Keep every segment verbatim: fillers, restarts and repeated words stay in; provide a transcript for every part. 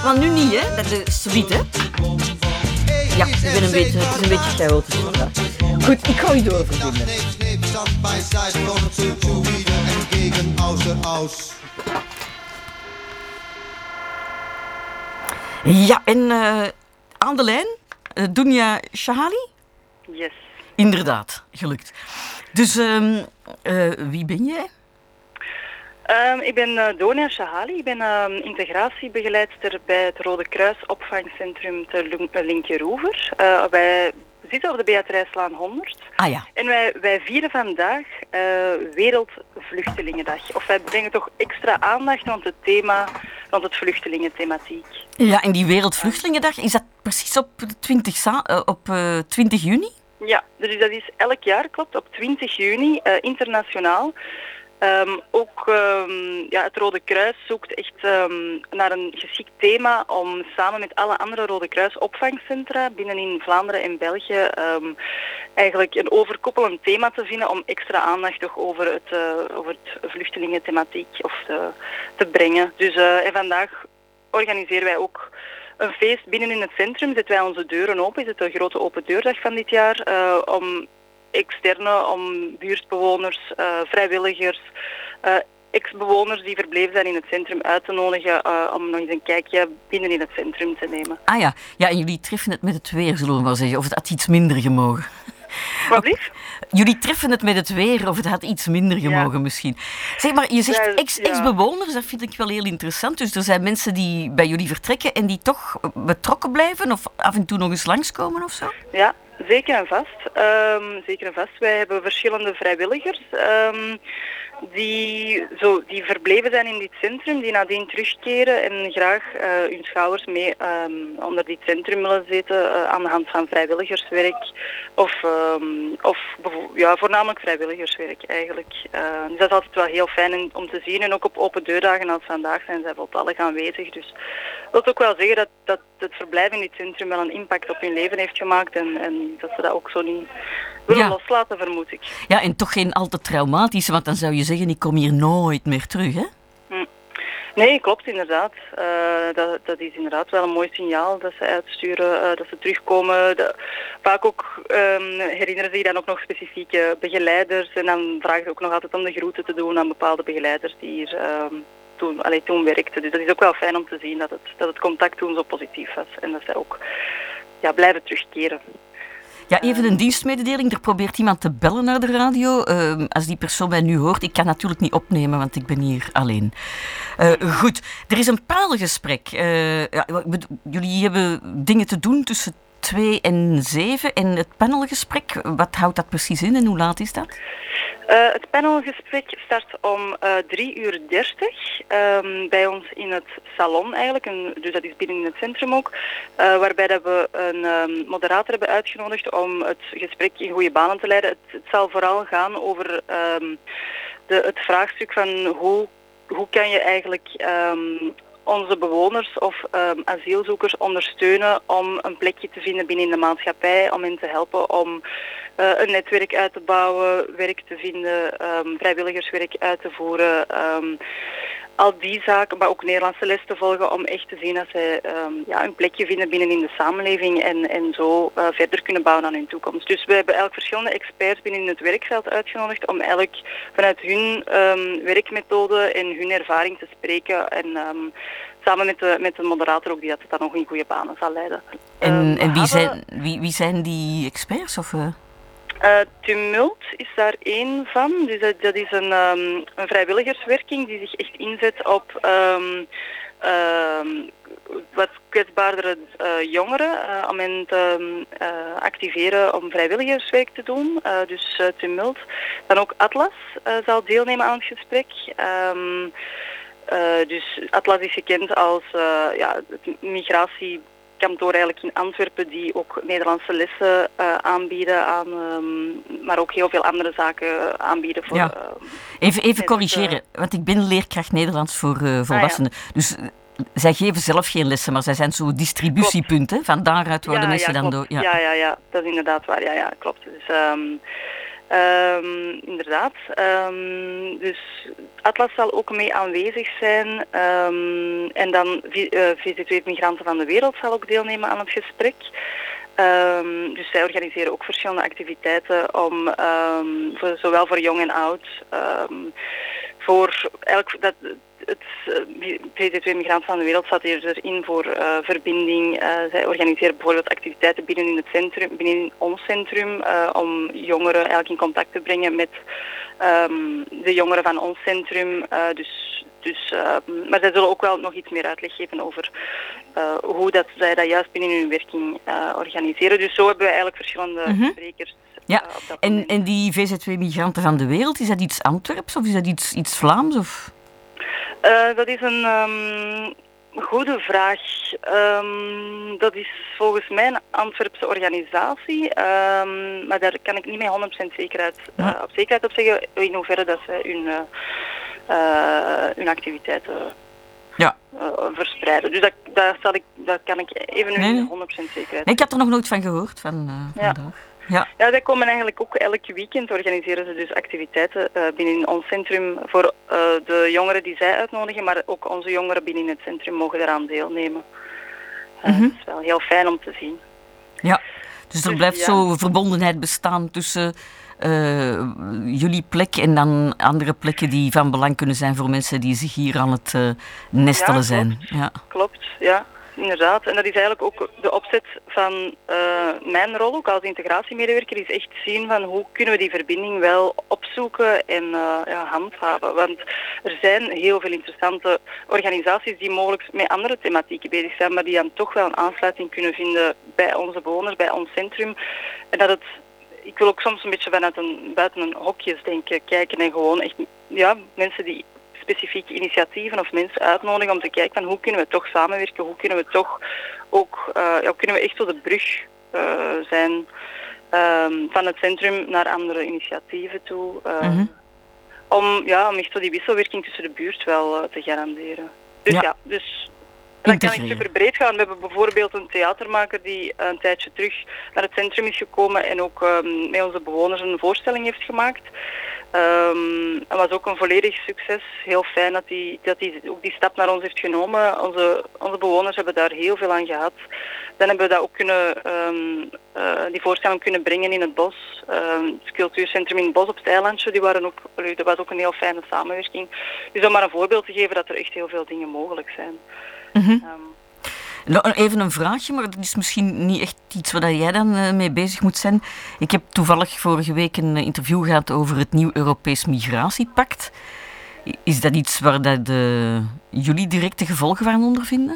Want nu niet, hè? Dat is zoiets, hè? Ja, ik ben een beetje, het is een beetje chaotisch vandaag. Goed, ik ga u doorverbinden. Ja, en uh, aan de lijn, uh, Dunya Shahali? Yes. Inderdaad, gelukt. Dus, um, uh, wie ben jij? Um, ik ben uh, Dunya Shahali. Ik ben uh, integratiebegeleidster bij het Rode Kruis opvangcentrum te Linkeroever. Uh, wij zitten op de Beatricelaan honderd. Ah ja. En wij, wij vieren vandaag uh, Wereldvluchtelingendag. Of wij brengen toch extra aandacht rond het thema, rond het vluchtelingenthematiek. Ja, en die Wereldvluchtelingendag, is dat precies op twintig, sa- uh, op, uh, twintig juni? Ja, dus dat is elk jaar, klopt, op twintig juni, uh, internationaal. Um, ook um, ja, het Rode Kruis zoekt echt um, naar een geschikt thema om samen met alle andere Rode Kruis opvangcentra binnenin Vlaanderen en België um, eigenlijk een overkoppelend thema te vinden om extra aandacht toch over het, uh, over het vluchtelingenthematiek of te, te brengen. Dus uh, en vandaag organiseren wij ook een feest binnenin het centrum. Zetten wij onze deuren open. Is het de grote open deurdag van dit jaar uh, om externe, om buurtbewoners, uh, vrijwilligers, uh, ex-bewoners die verbleven zijn in het centrum uit te nodigen uh, om nog eens een kijkje binnen in het centrum te nemen. Ah ja, ja, en jullie treffen het met het weer, zullen we maar zeggen. Of het had iets minder gemogen. Wat lief? Jullie treffen het met het weer, of het had iets minder gemogen ja. misschien. Zeg maar, je zegt ex, ex-bewoners, dat vind ik wel heel interessant. Dus er zijn mensen die bij jullie vertrekken en die toch betrokken blijven of af en toe nog eens langskomen of zo? Ja. Zeker en vast. Um, zeker en vast. Wij hebben verschillende vrijwilligers um, die, zo, die verbleven zijn in dit centrum, die nadien terugkeren en graag uh, hun schouders mee um, onder dit centrum willen zitten uh, aan de hand van vrijwilligerswerk of, um, of ja, voornamelijk vrijwilligerswerk eigenlijk. Uh, dus dat is altijd wel heel fijn om te zien en ook op open deurdagen als vandaag zijn zij voltallig aanwezig. Dus dat wil ook wel zeggen dat, dat het verblijf in dit centrum wel een impact op hun leven heeft gemaakt en, en dat ze dat ook zo niet willen ja. loslaten, vermoed ik. Ja, en toch geen al te traumatische, want dan zou je zeggen, ik kom hier nooit meer terug, hè? Hm. Nee, klopt inderdaad. Uh, dat, dat is inderdaad wel een mooi signaal dat ze uitsturen, uh, dat ze terugkomen. De, vaak ook um, herinneren zich dan ook nog specifieke begeleiders en dan vragen ze ook nog altijd om de groeten te doen aan bepaalde begeleiders die hier um, toen, allee, toen werkten. Dus dat is ook wel fijn om te zien dat het, dat het contact toen zo positief was en dat zij ook ja, blijven terugkeren. Ja, even een dienstmededeling. Er probeert iemand te bellen naar de radio. Uh, als die persoon mij nu hoort, ik kan natuurlijk niet opnemen, want ik ben hier alleen. Uh, goed, er is een panelgesprek. Uh, ja, jullie hebben dingen te doen tussen twee en zeven. En het panelgesprek, wat houdt dat precies in en hoe laat is dat? Uh, het panelgesprek start om uh, drie uur dertig um, bij ons in het salon eigenlijk, en, dus dat is binnen in het centrum ook, uh, waarbij dat we een um, moderator hebben uitgenodigd om het gesprek in goede banen te leiden. Het, het zal vooral gaan over um, de, het vraagstuk van hoe, hoe kan je eigenlijk um, onze bewoners of um, asielzoekers ondersteunen om een plekje te vinden binnen de maatschappij, om hen te helpen om uh, een netwerk uit te bouwen, werk te vinden, um, vrijwilligerswerk uit te voeren, um, al die zaken, maar ook Nederlandse les te volgen om echt te zien dat zij um, ja, een plekje vinden binnen in de samenleving en, en zo uh, verder kunnen bouwen aan hun toekomst. Dus we hebben elk verschillende experts binnen het werkveld uitgenodigd om elk vanuit hun um, werkmethode en hun ervaring te spreken en um, samen met de, met de moderator ook die dat het dan nog in goede banen zal leiden. En, um, en wie, zijn, wie, wie zijn die experts? Of, uh... Uh, Tumult is daar één van. Dus dat, dat is een, um, een vrijwilligerswerking die zich echt inzet op um, um, wat kwetsbaardere uh, jongeren, uh, om hen te uh, activeren om vrijwilligerswerk te doen. Uh, dus uh, Tumult. Dan ook Atlas uh, zal deelnemen aan het gesprek. Um, uh, dus Atlas is gekend als uh, ja, het migratie kantoor eigenlijk in Antwerpen die ook Nederlandse lessen uh, aanbieden aan, um, maar ook heel veel andere zaken aanbieden voor. Ja. Uh, even even corrigeren, uh, want ik ben leerkracht Nederlands voor uh, volwassenen. Ah, ja. Dus uh, zij geven zelf geen lessen, maar zij zijn zo'n distributiepunten. Van daaruit worden ja, mensen ja, dan door. Ja. ja, ja, ja, dat is inderdaad waar. Ja, ja, klopt. Dus, um, Um, inderdaad. Um, dus Atlas zal ook mee aanwezig zijn. Um, en dan uh, V Z W Migranten van de Wereld zal ook deelnemen aan het gesprek. Um, dus zij organiseren ook verschillende activiteiten om um, voor, zowel voor jong en oud, um, voor elk dat het uh, V Z W Migranten van de Wereld staat hierin voor uh, verbinding. Uh, zij organiseren bijvoorbeeld activiteiten binnen in het centrum, binnen ons centrum, uh, om jongeren eigenlijk in contact te brengen met um, de jongeren van ons centrum. Uh, dus Dus, uh, maar zij zullen ook wel nog iets meer uitleg geven over uh, hoe dat zij dat juist binnen hun werking uh, organiseren. Dus zo hebben we eigenlijk verschillende mm-hmm. sprekers. Ja, uh, op dat en, en die V Z W Migranten van de Wereld, is dat iets Antwerps of is dat iets, iets Vlaams? Of? Uh, dat is een um, goede vraag. Um, dat is volgens mij een Antwerpse organisatie, um, maar daar kan ik niet met honderd procent zekerheid, uh, op zekerheid op zeggen in hoeverre dat zij hun... Uh, Uh, hun activiteiten ja. uh, verspreiden. Dus dat, dat, zal ik, dat kan ik even nee, nee. honderd procent zekerheid. Nee, ik had er nog nooit van gehoord van uh, ja. vandaag. Ja. ja, zij komen eigenlijk ook elk weekend organiseren ze dus activiteiten uh, binnen ons centrum voor uh, de jongeren die zij uitnodigen, maar ook onze jongeren binnen het centrum mogen eraan deelnemen. Uh, mm-hmm. Dat is wel heel fijn om te zien. Ja, dus er dus, blijft ja. zo verbondenheid bestaan tussen Uh, jullie plek en dan andere plekken die van belang kunnen zijn voor mensen die zich hier aan het uh, nestelen ja, zijn. Ja, klopt. Ja, inderdaad. En dat is eigenlijk ook de opzet van uh, mijn rol ook als integratiemedewerker, is echt zien van hoe kunnen we die verbinding wel opzoeken en uh, ja, handhaven. Want er zijn heel veel interessante organisaties die mogelijk met andere thematieken bezig zijn, maar die dan toch wel een aansluiting kunnen vinden bij onze bewoners, bij ons centrum. En dat het Ik wil ook soms een beetje vanuit een, buiten een hokjes denken, kijken en gewoon echt ja, mensen die specifieke initiatieven of mensen uitnodigen om te kijken van hoe kunnen we toch samenwerken, hoe kunnen we toch ook, uh, ja, hoe kunnen we echt zo de brug uh, zijn um, van het centrum naar andere initiatieven toe. Uh, mm-hmm. om, ja, om echt zo die wisselwerking tussen de buurt wel uh, te garanderen. Dus ja, ja dus... En dan kan ik super breed gaan. We hebben bijvoorbeeld een theatermaker die een tijdje terug naar het centrum is gekomen en ook um, met onze bewoners een voorstelling heeft gemaakt. Um, dat was ook een volledig succes. Heel fijn dat hij dat die ook die stap naar ons heeft genomen. Onze, onze bewoners hebben daar heel veel aan gehad. Dan hebben we dat ook kunnen, um, uh, die voorstelling kunnen brengen in het bos. Um, het cultuurcentrum in het bos op het eilandje, die waren ook, dat was ook een heel fijne samenwerking. Dus om maar een voorbeeld te geven dat er echt heel veel dingen mogelijk zijn. Mm-hmm. Um, Even een vraagje, maar dat is misschien niet echt iets waar jij dan uh, mee bezig moet zijn. Ik heb toevallig vorige week een interview gehad over het nieuw Europees Migratiepact. Is dat iets waar dat, uh, jullie directe gevolgen van ondervinden?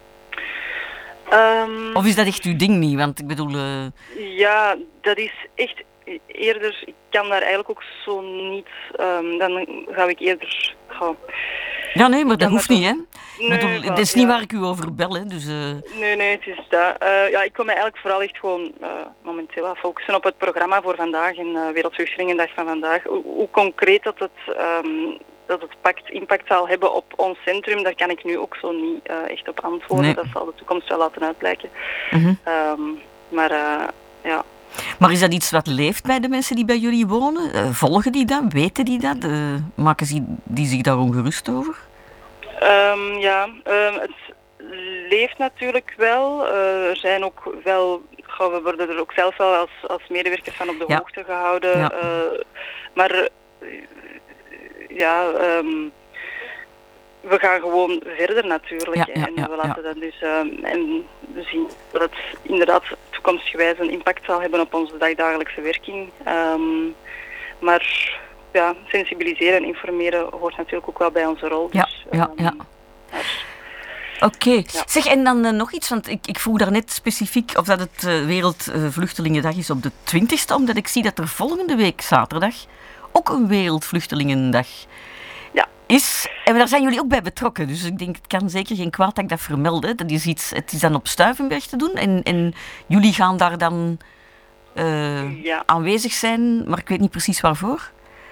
Um, of is dat echt uw ding niet? Want ik bedoel... Uh... Ja, dat is echt eerder... Ik kan daar eigenlijk ook zo niet... Um, dan ga ik eerder... Ga, Ja, nee, maar dat hoeft niet, hè? Nee, bedoel, wel, het is niet ja. waar ik u over bel, hè? Dus, uh... Nee, nee, het is dat. Uh, ja, ik kom me eigenlijk vooral echt gewoon uh, momenteel aan focussen op het programma voor vandaag en uh, Wereldvluchtelingendag van vandaag. Hoe, hoe concreet dat het, um, dat het pact impact zal hebben op ons centrum, daar kan ik nu ook zo niet uh, echt op antwoorden. Nee. Dat zal de toekomst wel laten uitblijken. Mm-hmm. Um, maar uh, ja... Maar is dat iets wat leeft bij de mensen die bij jullie wonen? Uh, volgen die dat? Weten die dat? Uh, maken ze die zich daar ongerust over? Um, ja, um, het leeft natuurlijk wel. Uh, er zijn ook wel... We worden er ook zelf wel als, als medewerkers van op de ja. hoogte gehouden. Ja. Uh, maar... Uh, ja... Um, we gaan gewoon verder natuurlijk. Ja, ja, en ja, we laten ja. dat dus... Uh, en we zien dat het inderdaad toekomstgewijs een impact zal hebben op onze dagdagelijkse werking. Um, maar ja, sensibiliseren en informeren hoort natuurlijk ook wel bij onze rol. Dus, ja, ja, um, ja. Oké. Okay. Ja. Zeg, en dan uh, nog iets, want ik, ik vroeg daarnet specifiek of dat het uh, Wereldvluchtelingendag is op de twintigste, omdat ik zie dat er volgende week zaterdag ook een Wereldvluchtelingendag is. En daar zijn jullie ook bij betrokken. Dus ik denk, het kan zeker geen kwaad dat ik dat vermeld. Dat is iets, het is dan op Stuyvenberg te doen. En, en jullie gaan daar dan uh, ja. aanwezig zijn, maar ik weet niet precies waarvoor.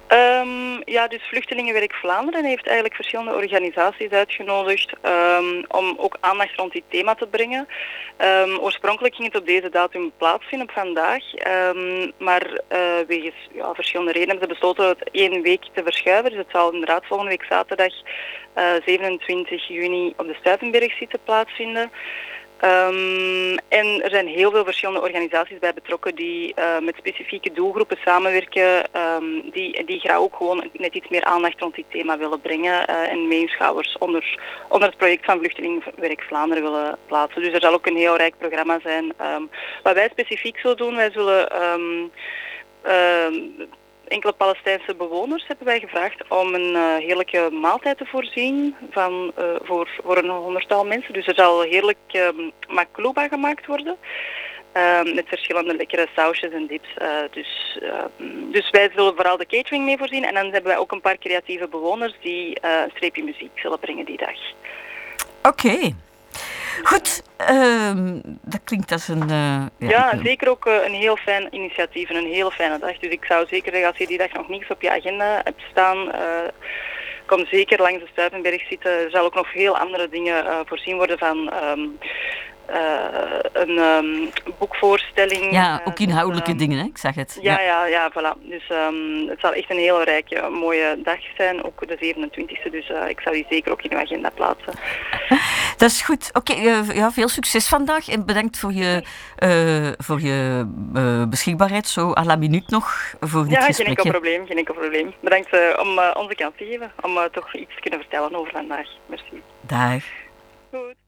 Um, ja, dus Vluchtelingenwerk Vlaanderen heeft eigenlijk verschillende organisaties uitgenodigd um, om ook aandacht rond dit thema te brengen. Um, oorspronkelijk ging het op deze datum plaatsvinden, op vandaag. Um, maar uh, wegens ja, verschillende redenen hebben ze besloten het één week te verschuiven. Dus het zal inderdaad volgende week zaterdag uh, zevenentwintig juni op de Stuivenberg zitten plaatsvinden. Um, en er zijn heel veel verschillende organisaties bij betrokken die uh, met specifieke doelgroepen samenwerken, um, die, die graag ook gewoon net iets meer aandacht rond dit thema willen brengen uh, en meeschouwers onder, onder het project van Vluchtelingenwerk Vlaanderen willen plaatsen. Dus er zal ook een heel rijk programma zijn. Um, wat wij specifiek zullen doen, wij zullen um, um, enkele Palestijnse bewoners hebben wij gevraagd om een uh, heerlijke maaltijd te voorzien van, uh, voor, voor een honderdtal mensen. Dus er zal heerlijk um, maklouba gemaakt worden. Uh, met verschillende lekkere sausjes en dips. Uh, dus, uh, dus wij zullen vooral de catering mee voorzien. En dan hebben wij ook een paar creatieve bewoners die uh, een streepje muziek zullen brengen die dag. Oké. Okay. Goed, uh, dat klinkt als een... Uh, ja, ja, zeker ook uh, een heel fijn initiatief en een heel fijne dag. Dus ik zou zeker zeggen, als je die dag nog niets op je agenda hebt staan, uh, kom zeker langs de Stuivenberg zitten. Er zal ook nog veel andere dingen uh, voorzien worden van... Um, Uh, een um, boekvoorstelling. Ja, ook inhoudelijke uh, dingen, hè? Ik zag het. Ja, ja, ja, voilà. Dus um, het zal echt een heel rijke, mooie dag zijn, ook de zevenentwintigste. Dus uh, ik zou die zeker ook in uw agenda plaatsen. Dat is goed. Oké, okay, uh, ja, veel succes vandaag en bedankt voor je, uh, voor je uh, beschikbaarheid, zo à la minuut nog, voor dit ja, gesprekje. Ja, geen enkel probleem, geen enkel probleem. Bedankt uh, om uh, onze kans te geven, om uh, toch iets te kunnen vertellen over vandaag. Merci. Dag. Goed.